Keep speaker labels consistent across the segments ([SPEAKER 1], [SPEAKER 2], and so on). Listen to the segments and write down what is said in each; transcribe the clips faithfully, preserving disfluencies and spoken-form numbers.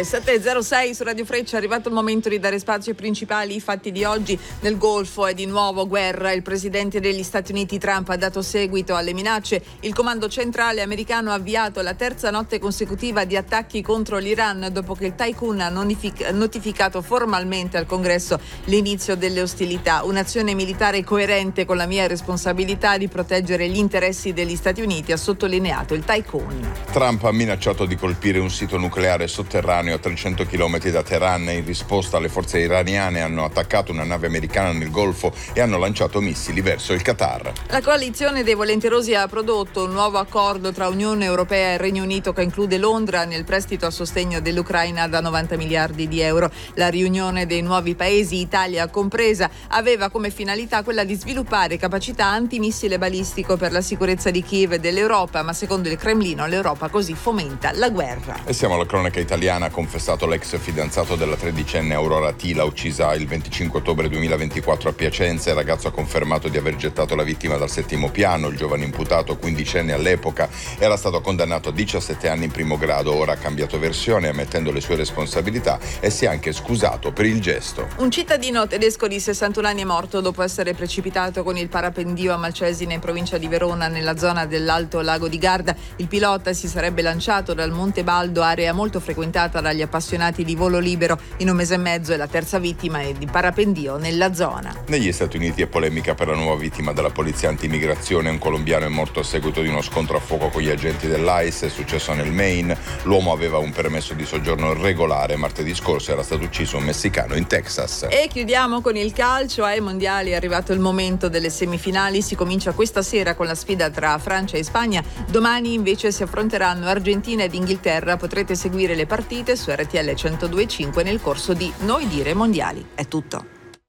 [SPEAKER 1] alle sette e zero sei su Radio Freccia è arrivato il momento di dare spazio ai principali fatti di oggi. Nel Golfo è di nuovo guerra. Il presidente degli Stati Uniti Trump ha dato seguito alle minacce. Il comando centrale americano ha avviato la terza notte consecutiva di attacchi contro l'Iran dopo che il Tycoon ha notificato formalmente al Congresso l'inizio delle ostilità. Un'azione militare coerente con la mia responsabilità di proteggere gli interessi degli Stati Uniti, ha sottolineato il Tycoon.
[SPEAKER 2] Trump ha minacciato di colpire un sito nucleare sotterraneo a trecento chilometri da Teheran. In risposta, le forze iraniane hanno attaccato una nave americana nel Golfo e hanno lanciato missili verso il Qatar.
[SPEAKER 1] La coalizione dei volenterosi ha prodotto un nuovo accordo tra Unione Europea e Regno Unito che include Londra nel prestito a sostegno dell'Ucraina da novanta miliardi di euro. La riunione dei nuovi paesi, Italia compresa, aveva come finalità quella di sviluppare capacità antimissile balistico per la sicurezza di Kiev e dell'Europa, ma secondo il Cremlino l'Europa così fomenta la guerra.
[SPEAKER 2] E siamo alla cronaca italiana. Ha confessato l'ex fidanzato della tredicenne Aurora Tila, uccisa il venticinque ottobre duemilaventiquattro a Piacenza. Il ragazzo ha confermato di aver gettato la vittima dal settimo piano. Il giovane imputato, quindicenne all'epoca, era stato condannato a diciassette anni in primo grado. Ora ha cambiato versione, ammettendo le sue responsabilità, e si è anche scusato per il gesto.
[SPEAKER 1] Un cittadino tedesco di sessantuno anni è morto dopo essere precipitato con il parapendio a Malcesine, in provincia di Verona, nella zona dell'Alto Lago di Garda. Il pilota si sarebbe lanciato dal Monte Baldo, area molto frequentata dagli appassionati di volo libero. In un mese e mezzo è la terza vittima di parapendio nella zona.
[SPEAKER 2] Negli Stati Uniti è polemica per la nuova vittima della polizia antimmigrazione. Un colombiano è morto a seguito di uno scontro a fuoco con gli agenti dell'I C E. È successo nel Maine. L'uomo aveva un permesso di soggiorno regolare. Martedì scorso era stato ucciso un messicano in Texas.
[SPEAKER 1] E chiudiamo con il calcio. Ai mondiali è arrivato il momento delle semifinali. Si comincia questa sera con la sfida tra Francia e Spagna. Domani invece si affronteranno Argentina ed Inghilterra. Potrete seguire le partite su R T L centodue e cinque nel corso di Noi Dire Mondiali. È tutto.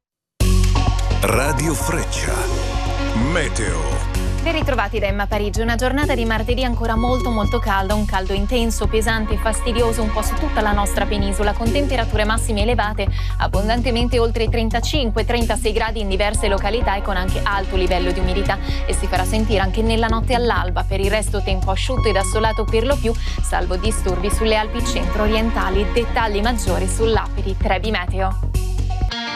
[SPEAKER 3] Radio Freccia. Meteo.
[SPEAKER 4] Ben ritrovati da Emma Parigi. Una giornata di martedì ancora molto molto calda, un caldo intenso, pesante e fastidioso un po' su tutta la nostra penisola, con temperature massime elevate abbondantemente oltre i trentacinque trentasei gradi in diverse località e con anche alto livello di umidità, e si farà sentire anche nella notte all'alba. Per il resto tempo asciutto ed assolato per lo più, salvo disturbi sulle Alpi centro-orientali. Dettagli maggiori sull'app di Trebi Meteo.